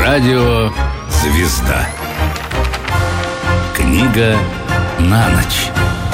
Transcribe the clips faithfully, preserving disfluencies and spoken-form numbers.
Радио «Звезда». Книга на ночь.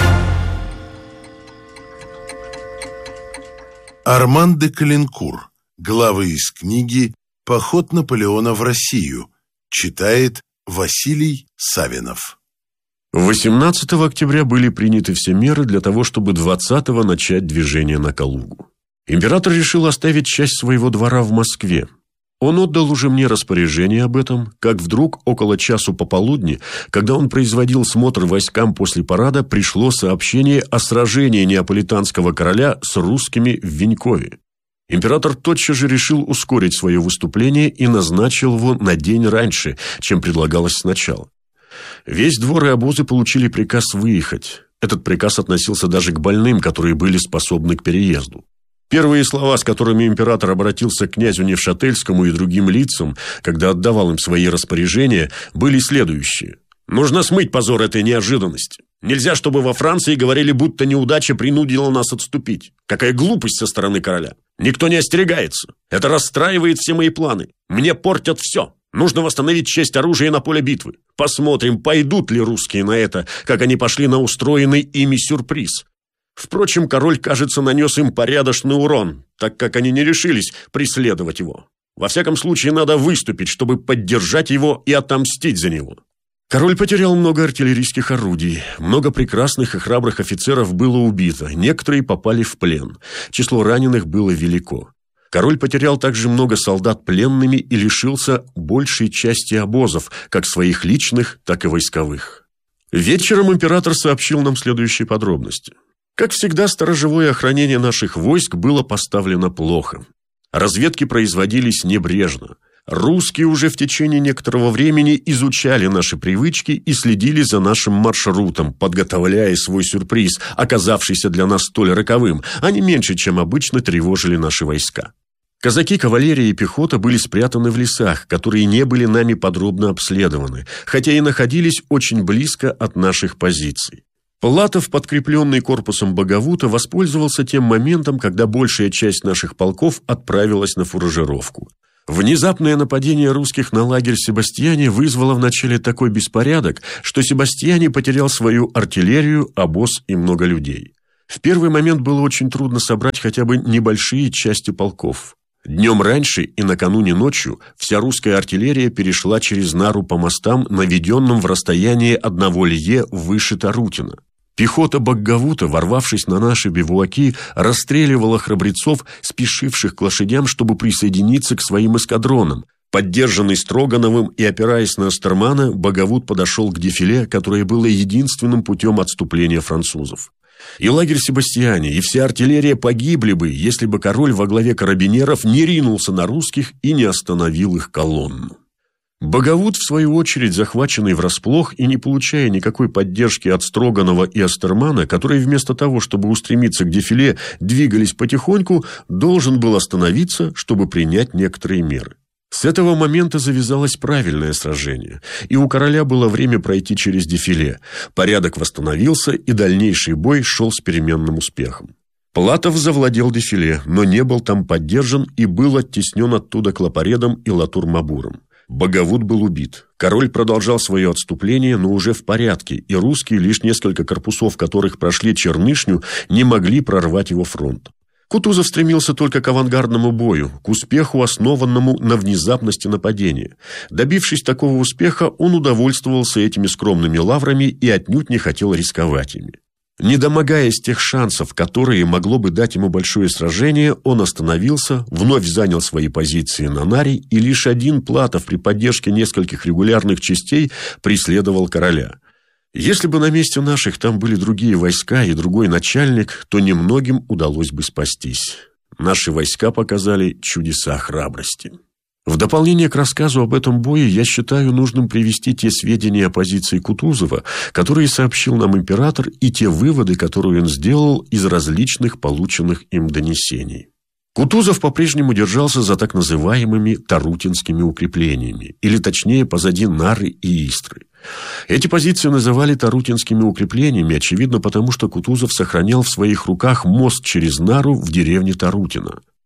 Арман де Калинкур. Главы из книги «Поход Наполеона в Россию». Читает Василий Савинов. восемнадцатого октября были приняты все меры для того, чтобы двадцатого начать движение на Калугу. Император решил оставить часть своего двора в Москве. Он отдал уже мне распоряжение об этом, как вдруг около часу пополудни, когда он производил смотр войскам после парада, пришло сообщение о сражении неаполитанского короля с русскими в Венькове. Император тотчас же решил ускорить свое выступление и назначил его на день раньше, чем предлагалось сначала. Весь двор и обозы получили приказ выехать. Этот приказ относился даже к больным, которые были способны к переезду. Первые слова, с которыми император обратился к князю Невшательскому и другим лицам, когда отдавал им свои распоряжения, были следующие. «Нужно смыть позор этой неожиданности. Нельзя, чтобы во Франции говорили, будто неудача принудила нас отступить. Какая глупость со стороны короля. Никто не остерегается. Это расстраивает все мои планы. Мне портят все. Нужно восстановить честь оружия на поле битвы. Посмотрим, пойдут ли русские на это, как они пошли на устроенный ими сюрприз». Впрочем, король, кажется, нанес им порядочный урон, так как они не решились преследовать его. Во всяком случае, надо выступить, чтобы поддержать его и отомстить за него. Король потерял много артиллерийских орудий, много прекрасных и храбрых офицеров было убито, некоторые попали в плен, число раненых было велико. Король потерял также много солдат пленными и лишился большей части обозов, как своих личных, так и войсковых. Вечером император сообщил нам следующие подробности. Как всегда, сторожевое охранение наших войск было поставлено плохо. Разведки производились небрежно. Русские уже в течение некоторого времени изучали наши привычки и следили за нашим маршрутом, подготовляя свой сюрприз, оказавшийся для нас столь роковым. Они меньше, чем обычно, тревожили наши войска. Казаки, кавалерия и пехота были спрятаны в лесах, которые не были нами подробно обследованы, хотя и находились очень близко от наших позиций. Платов, подкрепленный корпусом Багавута, воспользовался тем моментом, когда большая часть наших полков отправилась на фуражировку. Внезапное нападение русских на лагерь Себастьяне вызвало вначале такой беспорядок, что Себастьяне потерял свою артиллерию, обоз и много людей. В первый момент было очень трудно собрать хотя бы небольшие части полков. Днем раньше и накануне ночью вся русская артиллерия перешла через Нару по мостам, наведенным в расстоянии одного лье выше Тарутина. Пехота Багавута, ворвавшись на наши бивуаки, расстреливала храбрецов, спешивших к лошадям, чтобы присоединиться к своим эскадронам. Поддержанный Строгановым и опираясь на Остермана, Багавут подошел к дефиле, которое было единственным путем отступления французов. И лагерь Себастьяне, и вся артиллерия погибли бы, если бы король во главе карабинеров не ринулся на русских и не остановил их колонну. Багавут, в свою очередь, захваченный врасплох и не получая никакой поддержки от Строганова и Остермана, которые вместо того, чтобы устремиться к дефиле, двигались потихоньку, должен был остановиться, чтобы принять некоторые меры. С этого момента завязалось правильное сражение, и у короля было время пройти через дефиле. Порядок восстановился, и дальнейший бой шел с переменным успехом. Платов завладел дефиле, но не был там поддержан и был оттеснен оттуда Клопоредом и Латур-Мабуром. Багавут был убит. Король продолжал свое отступление, но уже в порядке, и русские, лишь несколько корпусов которых прошли Чернышню, не могли прорвать его фронт. Кутузов стремился только к авангардному бою, к успеху, основанному на внезапности нападения. Добившись такого успеха, он удовольствовался этими скромными лаврами и отнюдь не хотел рисковать ими. Не домогаясь тех шансов, которые могло бы дать ему большое сражение, он остановился, вновь занял свои позиции на Наре, и лишь один Платов при поддержке нескольких регулярных частей преследовал короля. Если бы на месте наших там были другие войска и другой начальник, то немногим удалось бы спастись. Наши войска показали чудеса храбрости. В дополнение к рассказу об этом бое я считаю нужным привести те сведения о позиции Кутузова, которые сообщил нам император, и те выводы, которые он сделал из различных полученных им донесений. Кутузов по-прежнему держался за так называемыми Тарутинскими укреплениями, или точнее позади Нары и Истры. Эти позиции называли Тарутинскими укреплениями, очевидно потому, что Кутузов сохранял в своих руках мост через Нару в деревне Тарутино.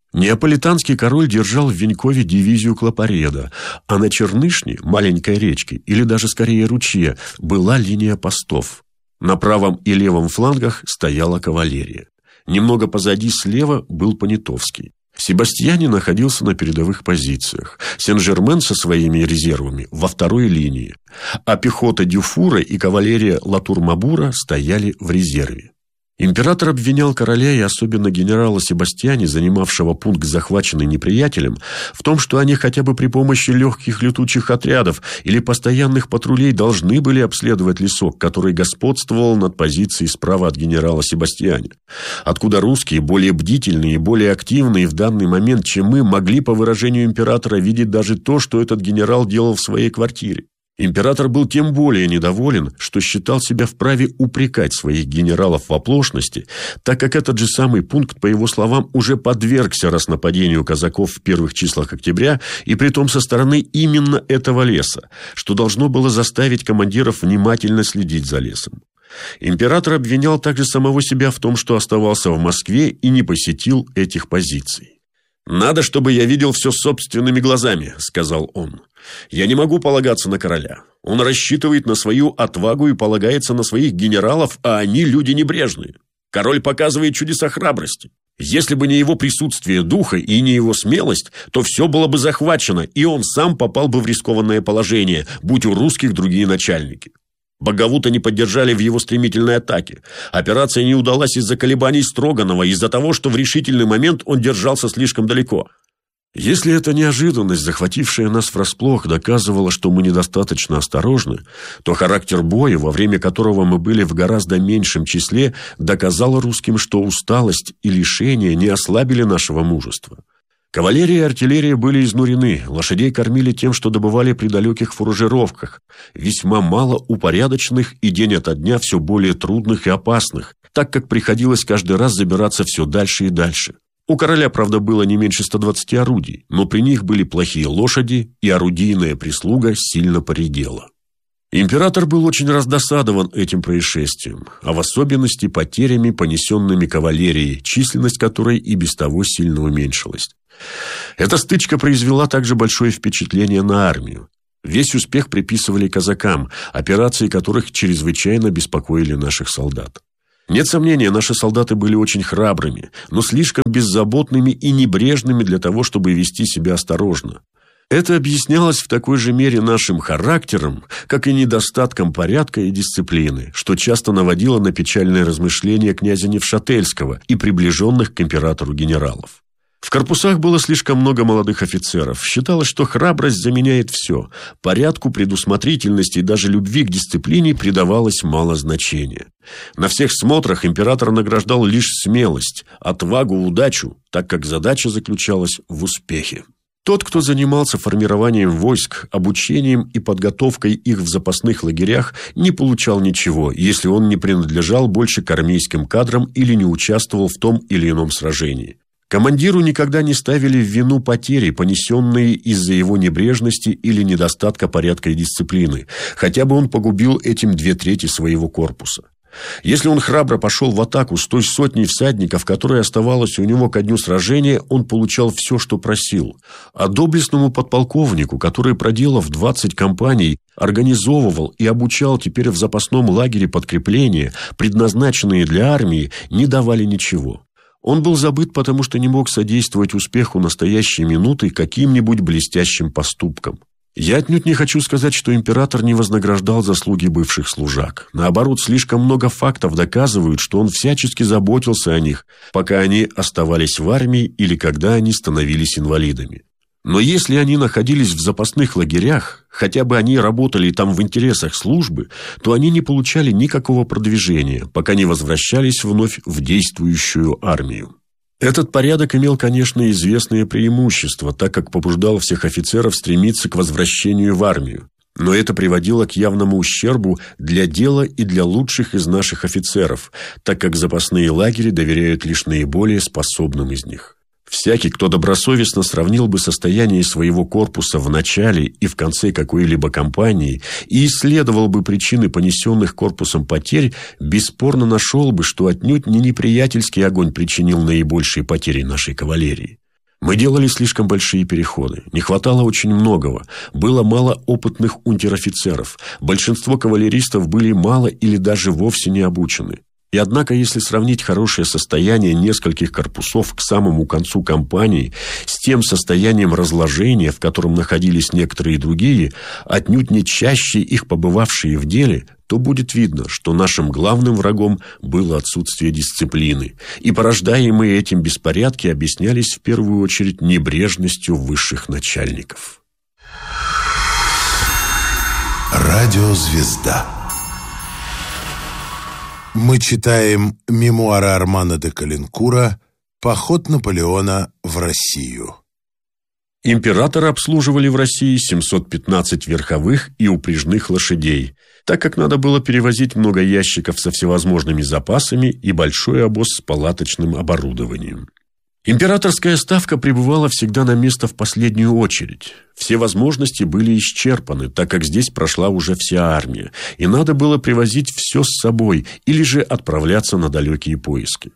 Неаполитанский король держал в Венькове дивизию Клопареда, а на Чернышне, маленькой речке, или даже скорее ручье, была линия постов. На правом и левом флангах стояла кавалерия. Немного позади слева был Понятовский. Себастьяне находился на передовых позициях, Сен-Жермен со своими резервами во второй линии, а пехота Дюфура и кавалерия Латур-Мабура стояли в резерве. Император обвинял короля и особенно генерала Себастьяне, занимавшего пункт, захваченный неприятелем, в том, что они хотя бы при помощи легких летучих отрядов или постоянных патрулей должны были обследовать лесок, который господствовал над позицией справа от генерала Себастьяне, откуда русские, более бдительные и более активные в данный момент, чем мы, могли, по выражению императора, видеть даже то, что этот генерал делал в своей квартире. Император был тем более недоволен, что считал себя вправе упрекать своих генералов в оплошности, так как этот же самый пункт, по его словам, уже подвергся разнападению казаков в первых числах октября, и притом со стороны именно этого леса, что должно было заставить командиров внимательно следить за лесом. Император обвинял также самого себя в том, что оставался в Москве и не посетил этих позиций. «Надо, чтобы я видел все собственными глазами», — сказал он. «Я не могу полагаться на короля. Он рассчитывает на свою отвагу и полагается на своих генералов, а они люди небрежные. Король показывает чудеса храбрости. Если бы не его присутствие духа и не его смелость, то все было бы захвачено, и он сам попал бы в рискованное положение, будь у русских другие начальники. Боговута не поддержали в его стремительной атаке. Операция не удалась из-за колебаний Строганова, из-за того, что в решительный момент он держался слишком далеко. Если эта неожиданность, захватившая нас врасплох, доказывала, что мы недостаточно осторожны, то характер боя, во время которого мы были в гораздо меньшем числе, доказал русским, что усталость и лишение не ослабили нашего мужества. Кавалерия и артиллерия были изнурены, лошадей кормили тем, что добывали при далеких фуражировках, весьма мало упорядоченных и день ото дня все более трудных и опасных, так как приходилось каждый раз забираться все дальше и дальше. У короля, правда, было не меньше ста двадцати орудий, но при них были плохие лошади, и орудийная прислуга сильно поредела. Император был очень раздосадован этим происшествием, а в особенности потерями, понесенными кавалерией, численность которой и без того сильно уменьшилась. Эта стычка произвела также большое впечатление на армию. Весь успех приписывали казакам, операции которых чрезвычайно беспокоили наших солдат. Нет сомнения, наши солдаты были очень храбрыми, но слишком беззаботными и небрежными для того, чтобы вести себя осторожно. Это объяснялось в такой же мере нашим характером, как и недостатком порядка и дисциплины, что часто наводило на печальные размышления князя Невшательского и приближенных к императору генералов. В корпусах было слишком много молодых офицеров. Считалось, что храбрость заменяет все. Порядку, предусмотрительности и даже любви к дисциплине придавалось мало значения. На всех смотрах император награждал лишь смелость, отвагу, удачу, так как задача заключалась в успехе. Тот, кто занимался формированием войск, обучением и подготовкой их в запасных лагерях, не получал ничего, если он не принадлежал больше к армейским кадрам или не участвовал в том или ином сражении. Командиру никогда не ставили в вину потери, понесенные из-за его небрежности или недостатка порядка и дисциплины, хотя бы он погубил этим две трети своего корпуса. Если он храбро пошел в атаку с той сотней всадников, которая оставалась у него ко дню сражения, он получал все, что просил. А доблестному подполковнику, который, проделав двадцать кампаний, организовывал и обучал теперь в запасном лагере подкрепления, предназначенные для армии, не давали ничего. Он был забыт, потому что не мог содействовать успеху настоящей минуты каким-нибудь блестящим поступком. Я отнюдь не хочу сказать, что император не вознаграждал заслуги бывших служак. Наоборот, слишком много фактов доказывают, что он всячески заботился о них, пока они оставались в армии или когда они становились инвалидами. Но если они находились в запасных лагерях, хотя бы они работали там в интересах службы, то они не получали никакого продвижения, пока не возвращались вновь в действующую армию. Этот порядок имел, конечно, известные преимущества, так как побуждал всех офицеров стремиться к возвращению в армию. Но это приводило к явному ущербу для дела и для лучших из наших офицеров, так как запасные лагеря доверяют лишь наиболее способным из них. Всякий, кто добросовестно сравнил бы состояние своего корпуса в начале и в конце какой-либо кампании и исследовал бы причины понесенных корпусом потерь, бесспорно нашел бы, что отнюдь не неприятельский огонь причинил наибольшие потери нашей кавалерии. Мы делали слишком большие переходы. Не хватало очень многого. Было мало опытных унтер-офицеров. Большинство кавалеристов были мало или даже вовсе не обучены. И однако, если сравнить хорошее состояние нескольких корпусов к самому концу кампании с тем состоянием разложения, в котором находились некоторые другие, отнюдь не чаще их побывавшие в деле, то будет видно, что нашим главным врагом было отсутствие дисциплины, и порождаемые этим беспорядки объяснялись в первую очередь небрежностью высших начальников. Радиозвезда. Мы читаем мемуары Армана де Калинкура «Поход Наполеона в Россию». Императора обслуживали в России семьсот пятнадцать верховых и упряжных лошадей, так как надо было перевозить много ящиков со всевозможными запасами и большой обоз с палаточным оборудованием. Императорская ставка прибывала всегда на место в последнюю очередь. Все возможности были исчерпаны, так как здесь прошла уже вся армия, и надо было привозить все с собой или же отправляться на далекие поиски.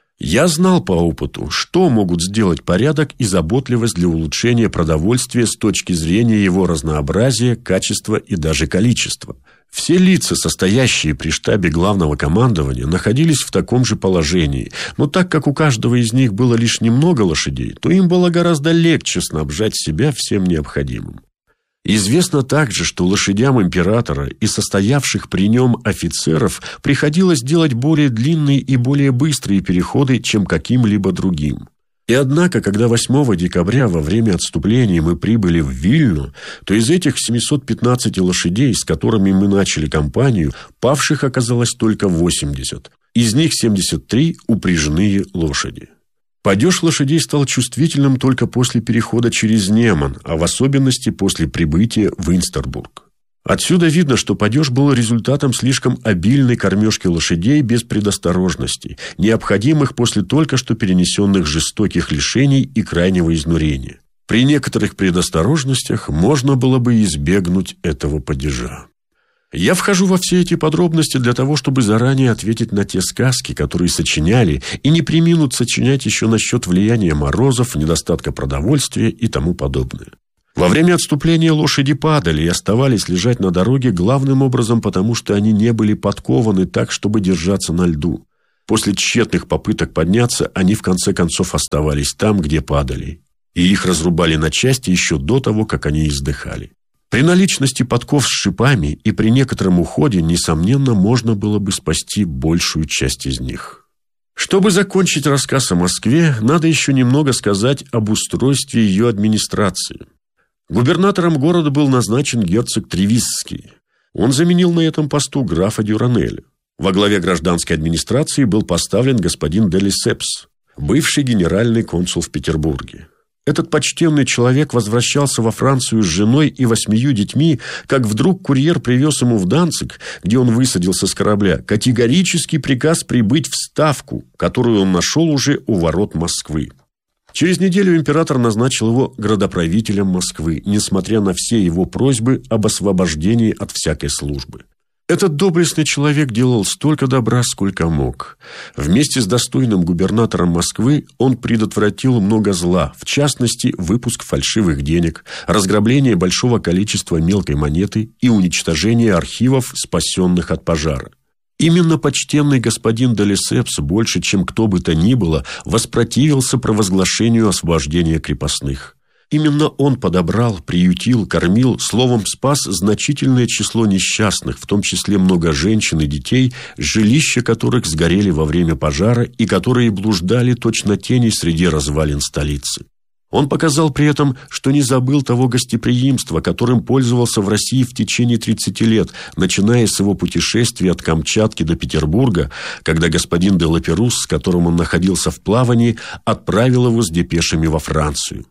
Я знал по опыту, что могут сделать порядок и заботливость для улучшения продовольствия с точки зрения его разнообразия, качества и даже количества. Все лица, состоящие при штабе главного командования, находились в таком же положении, но так как у каждого из них было лишь немного лошадей, то им было гораздо легче снабжать себя всем необходимым. Известно также, что лошадям императора и состоявших при нем офицеров приходилось делать более длинные и более быстрые переходы, чем каким-либо другим. И однако, когда восьмого декабря во время отступления мы прибыли в Вильну, то из этих семисот пятнадцати лошадей, с которыми мы начали кампанию, павших оказалось только восемьдесят. Из них семьдесят три упряжные лошади. Падеж лошадей стал чувствительным только после перехода через Неман, а в особенности после прибытия в Инстербург. Отсюда видно, что падеж был результатом слишком обильной кормежки лошадей без предосторожностей, необходимых после только что перенесенных жестоких лишений и крайнего изнурения. При некоторых предосторожностях можно было бы избегнуть этого падежа. Я вхожу во все эти подробности для того, чтобы заранее ответить на те сказки, которые сочиняли, и не преминут сочинять еще насчет влияния морозов, недостатка продовольствия и тому подобное. Во время отступления лошади падали и оставались лежать на дороге главным образом потому, что они не были подкованы так, чтобы держаться на льду. После тщетных попыток подняться, они в конце концов оставались там, где падали, и их разрубали на части еще до того, как они издыхали. При наличности подков с шипами и при некотором уходе, несомненно, можно было бы спасти большую часть из них. Чтобы закончить рассказ о Москве, надо еще немного сказать об устройстве ее администрации. Губернатором города был назначен герцог Тревисский. Он заменил на этом посту графа Дюранеля. Во главе гражданской администрации был поставлен господин де Лесепс, бывший генеральный консул в Петербурге. Этот почтенный человек возвращался во Францию с женой и восьмию детьми, как вдруг курьер привез ему в Данциг, где он высадился с корабля, категорический приказ прибыть в Ставку, которую он нашел уже у ворот Москвы. Через неделю император назначил его градоправителем Москвы, несмотря на все его просьбы об освобождении от всякой службы. Этот доблестный человек делал столько добра, сколько мог. Вместе с достойным губернатором Москвы он предотвратил много зла, в частности, выпуск фальшивых денег, разграбление большого количества мелкой монеты и уничтожение архивов, спасенных от пожара. Именно почтенный господин де Лесепс больше, чем кто бы то ни было, воспротивился провозглашению освобождения крепостных. Именно он подобрал, приютил, кормил, словом, спас значительное число несчастных, в том числе много женщин и детей, жилища которых сгорели во время пожара и которые блуждали точно тени среди развалин столицы. Он показал при этом, что не забыл того гостеприимства, которым пользовался в России в течение тридцати лет, начиная с его путешествия от Камчатки до Петербурга, когда господин де Лаперус, с которым он находился в плавании, отправил его с депешами во Францию.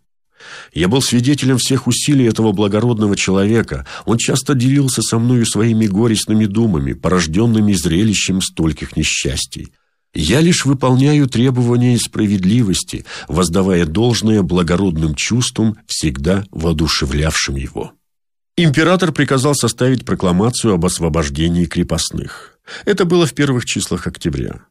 Я был свидетелем всех усилий этого благородного человека. Он часто делился со мною своими горестными думами, порожденными зрелищем стольких несчастий. Я лишь выполняю требования справедливости, воздавая должное благородным чувствам, всегда воодушевлявшим его. Император приказал составить прокламацию об освобождении крепостных. Это было в первых числах октября.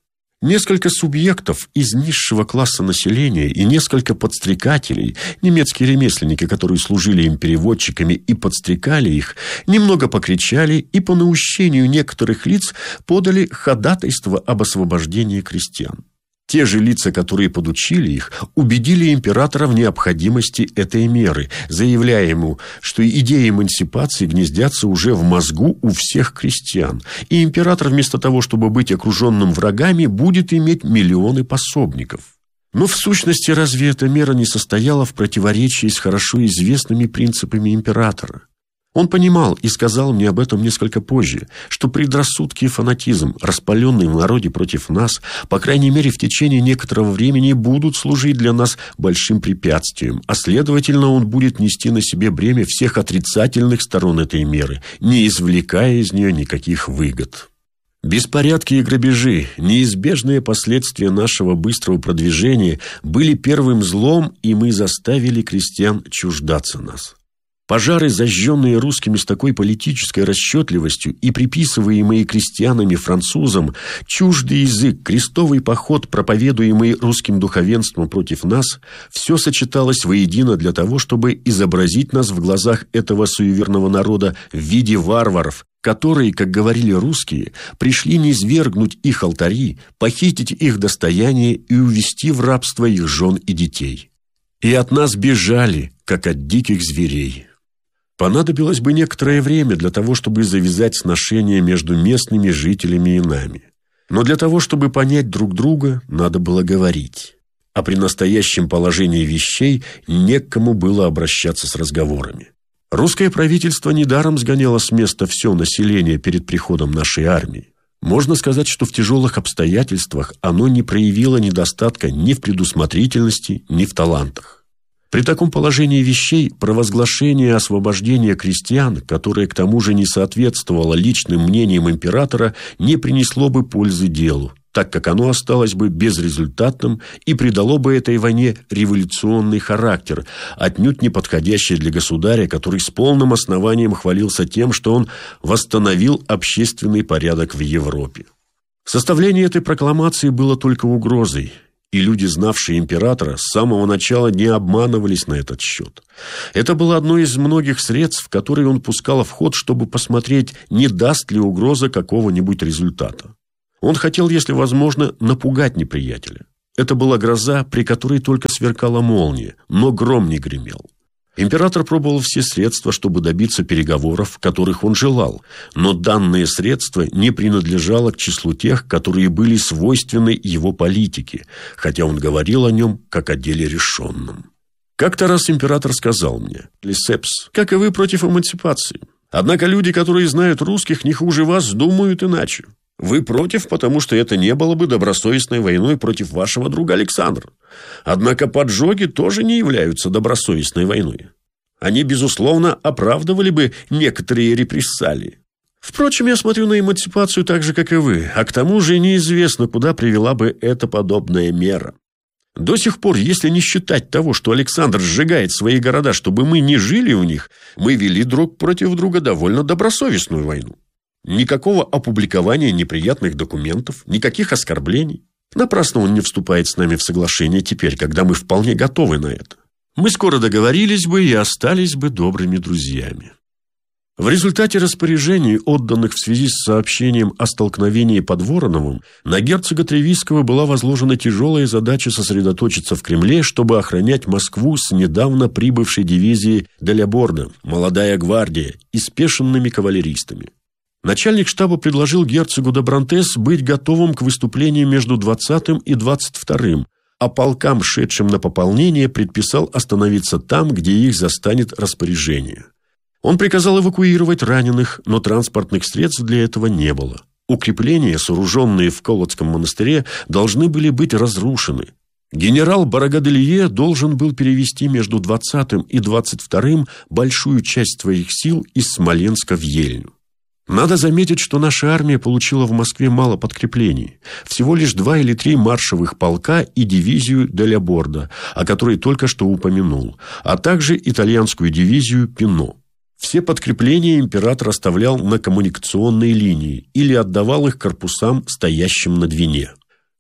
Несколько субъектов из низшего класса населения и несколько подстрекателей, немецкие ремесленники, которые служили им переводчиками и подстрекали их, немного покричали и по наущению некоторых лиц подали ходатайство об освобождении крестьян. Те же лица, которые подучили их, убедили императора в необходимости этой меры, заявляя ему, что идеи эмансипации гнездятся уже в мозгу у всех крестьян, и император вместо того, чтобы быть окруженным врагами, будет иметь миллионы пособников. Но в сущности разве эта мера не состояла в противоречии с хорошо известными принципами императора? Он понимал и сказал мне об этом несколько позже, что предрассудки и фанатизм, распаленные в народе против нас, по крайней мере в течение некоторого времени будут служить для нас большим препятствием, а следовательно он будет нести на себе бремя всех отрицательных сторон этой меры, не извлекая из нее никаких выгод. Беспорядки и грабежи, неизбежные последствия нашего быстрого продвижения, были первым злом, и мы заставили крестьян чуждаться нас. Пожары, зажженные русскими с такой политической расчетливостью и приписываемые крестьянами французам, чуждый язык, крестовый поход, проповедуемый русским духовенством против нас, все сочеталось воедино для того, чтобы изобразить нас в глазах этого суеверного народа в виде варваров, которые, как говорили русские, пришли низвергнуть их алтари, похитить их достояние и увести в рабство их жен и детей. И от нас бежали, как от диких зверей. Понадобилось бы некоторое время для того, чтобы завязать сношения между местными жителями и нами. Но для того, чтобы понять друг друга, надо было говорить. А при настоящем положении вещей не к кому было обращаться с разговорами. Русское правительство недаром сгоняло с места все население перед приходом нашей армии. Можно сказать, что в тяжелых обстоятельствах оно не проявило недостатка ни в предусмотрительности, ни в талантах. При таком положении вещей провозглашение освобождения крестьян, которое к тому же не соответствовало личным мнениям императора, не принесло бы пользы делу, так как оно осталось бы безрезультатным и придало бы этой войне революционный характер, отнюдь не подходящий для государя, который с полным основанием хвалился тем, что он восстановил общественный порядок в Европе. Составление этой прокламации было только угрозой, и люди, знавшие императора, с самого начала не обманывались на этот счет. Это было одно из многих средств, которые он пускал в ход, чтобы посмотреть, не даст ли угроза какого-нибудь результата. Он хотел, если возможно, напугать неприятеля. Это была гроза, при которой только сверкала молния, но гром не гремел. Император пробовал все средства, чтобы добиться переговоров, которых он желал, но данное средство не принадлежало к числу тех, которые были свойственны его политике, хотя он говорил о нем как о деле решенном. Как-то раз император сказал мне: «Лесепс, как и вы, против эмансипации. Однако люди, которые знают русских не хуже вас, думают иначе. Вы против, потому что это не было бы добросовестной войной против вашего друга Александра. Однако поджоги тоже не являются добросовестной войной. Они, безусловно, оправдывали бы некоторые репрессалии. Впрочем, я смотрю на эмансипацию так же, как и вы, а к тому же неизвестно, куда привела бы эта подобная мера. До сих пор, если не считать того, что Александр сжигает свои города, чтобы мы не жили в них, мы вели друг против друга довольно добросовестную войну. Никакого опубликования неприятных документов, никаких оскорблений. Напрасно он не вступает с нами в соглашение теперь, когда мы вполне готовы на это. Мы скоро договорились бы и остались бы добрыми друзьями». В результате распоряжений, отданных в связи с сообщением о столкновении под Вороновым, на герцога Тревисского была возложена тяжелая задача сосредоточиться в Кремле, чтобы охранять Москву с недавно прибывшей дивизией Деляборда, молодая гвардия, и спешенными кавалеристами. Начальник штаба предложил герцогу де Брантес быть готовым к выступлению между двадцатым и двадцать вторым, а полкам, шедшим на пополнение, предписал остановиться там, где их застанет распоряжение. Он приказал эвакуировать раненых, но транспортных средств для этого не было. Укрепления, сооруженные в Колотском монастыре, должны были быть разрушены. Генерал Барагаделье должен был перевести между двадцатым и двадцать вторым большую часть своих сил из Смоленска в Ельню. Надо заметить, что наша армия получила в Москве мало подкреплений. Всего лишь два или три маршевых полка и дивизию Деляборда, о которой только что упомянул, а также итальянскую дивизию Пино. Все подкрепления император оставлял на коммуникационной линии или отдавал их корпусам, стоящим на Двине.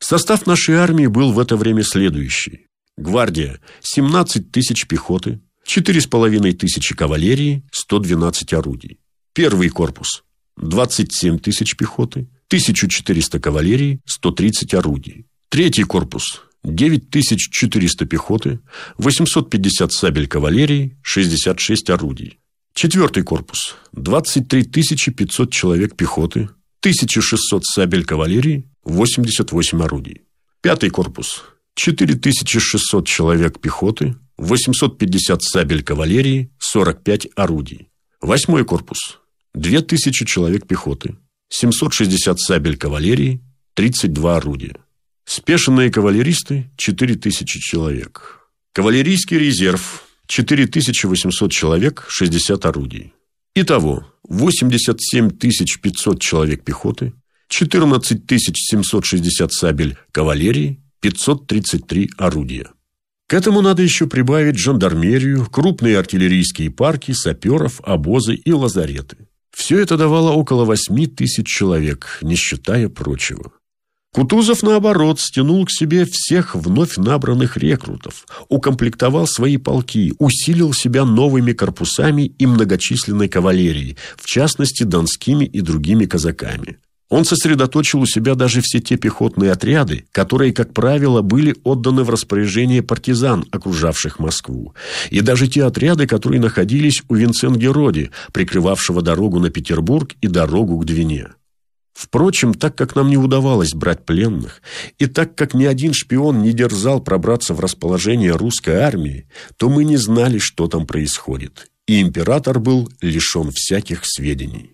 Состав нашей армии был в это время следующий. Гвардия – семнадцать тысяч пехоты, четыре с половиной тысячи кавалерии, сто двенадцать орудий. Первый корпус – двадцать семь тысяч пехоты, тысяча четыреста кавалерии, сто тридцать орудий. Третий корпус – девять тысяч четыреста пехоты, восемьсот пятьдесят сабель кавалерии, шестьдесят шесть орудий. Четвертый корпус – двадцать три тысячи пятьсот человек пехоты, тысяча шестьсот сабель кавалерии, восемьдесят восемь орудий. Пятый корпус – четыре тысячи шестьсот человек пехоты, восемьсот пятьдесят сабель кавалерии, сорок пять орудий. Восьмой корпус – две тысячи человек пехоты, семьсот шестьдесят сабель кавалерии, тридцать два орудия. Спешенные кавалеристы – четыре тысячи человек. Кавалерийский резерв – четыре тысячи восемьсот человек, шестьдесят орудий. Итого восемьдесят семь тысяч пятьсот человек пехоты, четырнадцать тысяч семьсот шестьдесят сабель кавалерии, пятьсот тридцать три орудия. К этому надо еще прибавить жандармерию, крупные артиллерийские парки, саперов, обозы и лазареты. Все это давало около восьми тысяч человек, не считая прочего. Кутузов, наоборот, стянул к себе всех вновь набранных рекрутов, укомплектовал свои полки, усилил себя новыми корпусами и многочисленной кавалерией, в частности, донскими и другими казаками. Он сосредоточил у себя даже все те пехотные отряды, которые, как правило, были отданы в распоряжение партизан, окружавших Москву, и даже те отряды, которые находились у Винценгероди, прикрывавшего дорогу на Петербург и дорогу к Двине. Впрочем, так как нам не удавалось брать пленных, и так как ни один шпион не дерзал пробраться в расположение русской армии, то мы не знали, что там происходит, и император был лишен всяких сведений.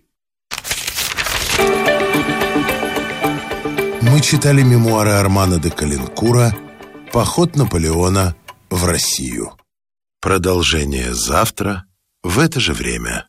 Мы читали мемуары Армана де Калинкура «Поход Наполеона в Россию». Продолжение завтра в это же время.